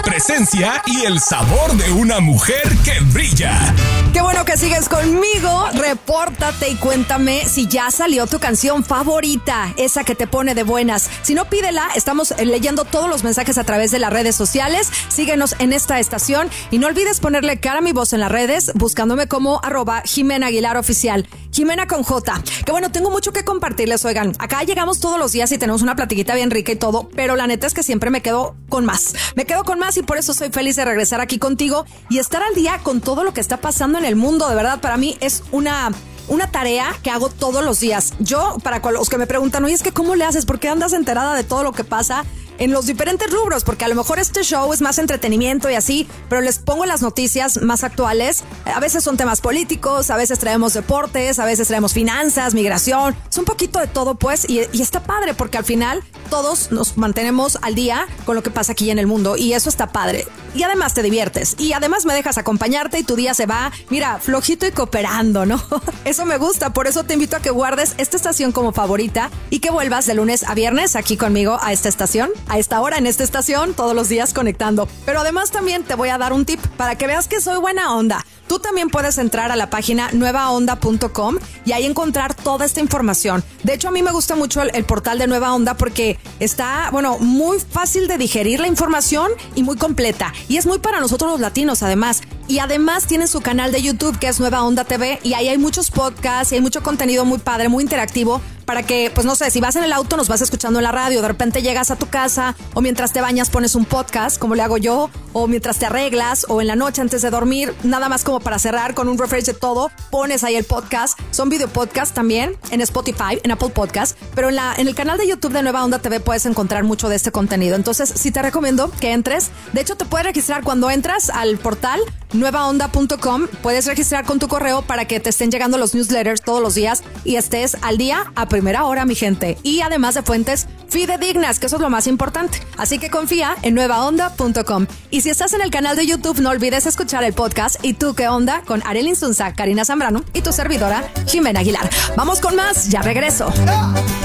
presencia y el sabor de una mujer que brilla. Qué bueno que sigues conmigo. Repórtate y cuéntame si ya salió tu canción favorita, esa que te pone de buenas. Si no, pídela. Estamos leyendo todos los mensajes a través de las redes sociales. Síguenos en esta estación y no olvides ponerle cara a mi voz en las redes, buscándome como @Jimena Aguilar Oficial. Jimena con J. Que bueno, tengo mucho que compartirles. Oigan, acá llegamos todos los días y tenemos una platiquita bien rica y todo, pero la neta es que siempre me quedo con más. Me quedo con más y por eso soy feliz de regresar aquí contigo y estar al día con todo lo que está pasando en el mundo. De verdad, para mí es una tarea que hago todos los días. Yo, para los que me preguntan, oye, es que ¿cómo le haces? ¿Por qué andas enterada de todo lo que pasa en los diferentes rubros? Porque a lo mejor este show es más entretenimiento y así, pero les pongo las noticias más actuales. A veces son temas políticos, a veces traemos deportes, a veces traemos finanzas, migración. Es un poquito de todo, pues, y está padre porque al final todos nos mantenemos al día con lo que pasa aquí en el mundo y eso está padre. Y además te diviertes y además me dejas acompañarte y tu día se va, mira, flojito y cooperando, ¿no? Eso me gusta, por eso te invito a que guardes esta estación como favorita y que vuelvas de lunes a viernes aquí conmigo a esta estación, a esta hora en esta estación, todos los días conectando. Pero además también te voy a dar un tip para que veas que soy buena onda. Tú también puedes entrar a la página nuevaonda.com y ahí encontrar toda esta información. De hecho, a mí me gusta mucho el portal de Nueva Onda porque está, bueno, muy fácil de digerir la información y muy completa. Y es muy para nosotros los latinos, además. Y además tiene su canal de YouTube, que es Nueva Onda TV, y ahí hay muchos podcasts y hay mucho contenido muy padre, muy interactivo, para que, pues no sé, si vas en el auto nos vas escuchando en la radio, de repente llegas a tu casa o mientras te bañas pones un podcast, como le hago yo, o mientras te arreglas o en la noche antes de dormir, nada más como para cerrar con un refresh de todo, pones ahí el podcast. Son video podcasts también en Spotify, en Apple Podcast, pero en el canal de YouTube de Nueva Onda TV puedes encontrar mucho de este contenido. Entonces sí te recomiendo que entres. De hecho, te puedes registrar cuando entras al portal nuevaonda.com, puedes registrar con tu correo para que te estén llegando los newsletters todos los días y estés al día a primera hora, mi gente. Y además de fuentes fidedignas, que eso es lo más importante. Así que confía en nuevaonda.com. Y si estás en el canal de YouTube, no olvides escuchar el podcast ¿Y tú qué onda? Con Arely Insunza, Karina Zambrano y tu servidora, Jimena Aguilar. Vamos con más, ya regreso.